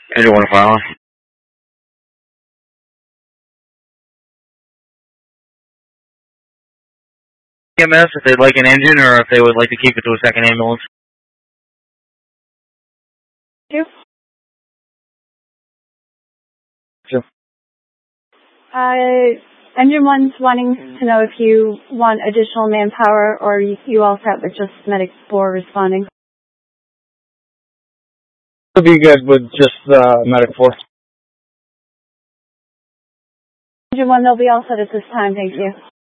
Engine 1 file. EMS if they'd like an engine or if they would like to keep it to a second ambulance. Thank you. Sure. Engine 1's wanting to know if you want additional manpower or you all set with just Medic 4 responding. I'll be good with just Medic 4. Engine 1, they'll be all set at this time, thank you.